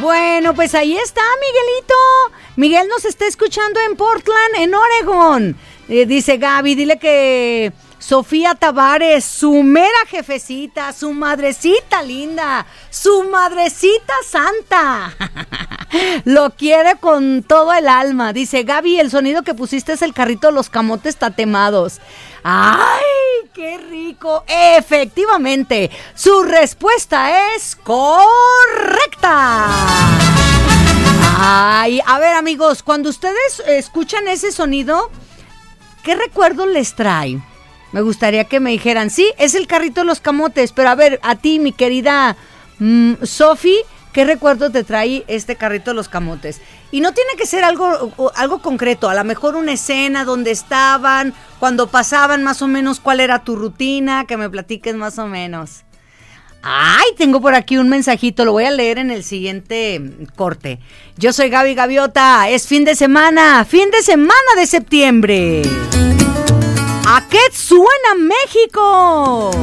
Bueno, pues ahí está, Miguelito. Miguel nos está escuchando en Portland, en Oregon. Dice Gaby, dile que Sofía Tavares, su mera jefecita, su madrecita linda, su madrecita santa, lo quiere con todo el alma. Dice Gaby, el sonido que pusiste es el carrito de los camotes tatemados. ¡Ay, qué rico! Efectivamente, su respuesta es correcta. Ay, a ver, amigos, cuando ustedes escuchan ese sonido, ¿qué recuerdo les trae? Me gustaría que me dijeran, sí, es el carrito de los camotes, pero a ver, a ti, mi querida Sofi, ¿qué recuerdo te trae este carrito de los camotes? Y no tiene que ser algo concreto, a lo mejor una escena donde estaban, cuando pasaban más o menos, cuál era tu rutina, que me platiques más o menos. Ay, tengo por aquí un mensajito, lo voy a leer en el siguiente corte. Yo soy Gaby Gaviota, es fin de semana de septiembre. ¿A qué suena México?